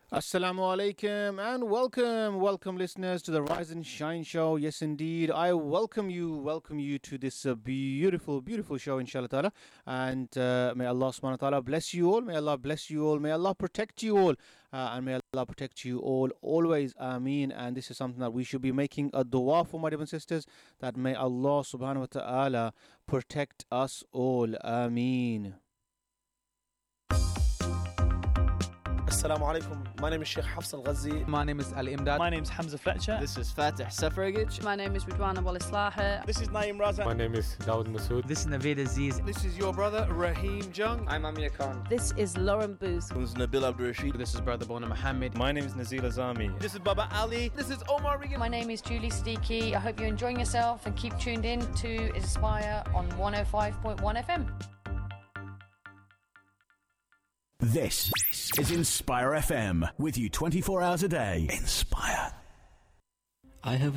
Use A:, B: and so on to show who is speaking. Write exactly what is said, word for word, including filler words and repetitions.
A: Assalamu alaikum and welcome, welcome listeners to the Rise and Shine show. Yes, indeed, I welcome you, welcome you to this uh, beautiful, beautiful show, inshallah ta'ala. And uh, may Allah subhanahu wa ta'ala bless you all, may Allah bless you all, may Allah protect you all, uh, and may Allah protect you all always, ameen. And this is something that we should be making a dua for, my dear sisters, that may Allah subhanahu wa ta'ala protect us all, ameen.
B: Assalamu alaikum. My name is Sheikh Hafs Al-Ghazi.
C: My name is Ali Imdad.
D: My name is Hamza Fletcher.
E: This is Fatih Safaragij.
F: My name is Ridwana Walislaha.
G: This is Naeem Raza.
H: My name is Dawood Masood.
I: This is Naveed Aziz.
J: This is your brother Raheem Jung.
K: I'm Amir Khan.
F: This is Lauren Booth.
L: This is Nabil Abdul Rashid.
M: This is Brother Bona Muhammad.
N: My name is Nazil Azami.
O: This is Baba Ali.
P: This is Omar Regan.
Q: My name is Julie Steaky. I hope you're enjoying yourself and keep tuned in to Inspire on one oh five point one F M.
R: This is Inspire F M, with you twenty-four hours a day. Inspire.
S: I have